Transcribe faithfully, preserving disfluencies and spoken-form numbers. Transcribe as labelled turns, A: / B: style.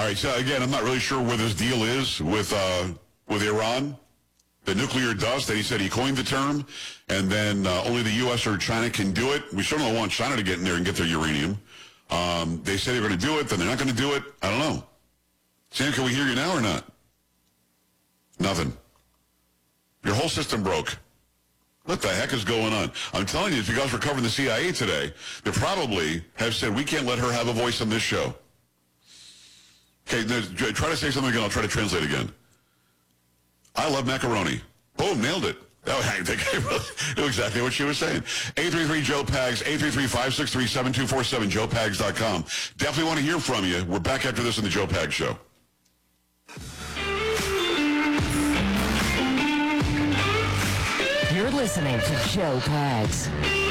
A: All right, so again, I'm not really sure where this deal is with uh, with Iran. The nuclear dust, that he said he coined the term, and then uh, only the U S or China can do it. We certainly don't want China to get in there and get their uranium. Um, they say they're going to do it, then they're not going to do it. I don't know. Sam, can we hear you now or not? Nothing. Your whole system broke. What the heck is going on? I'm telling you, it's because we're covering the C I A today. They probably have said, we can't let her have a voice on this show. Okay, try to say something again. I'll try to translate again. I love macaroni. Boom, nailed it. Oh, I think I really knew exactly what she was saying. eight three three Joe Pags, eight three three, five six three, seven two four seven, joe pags dot com. Definitely want to hear from you. We're back after this in the Joe Pags Show.
B: You're listening to Joe Pags.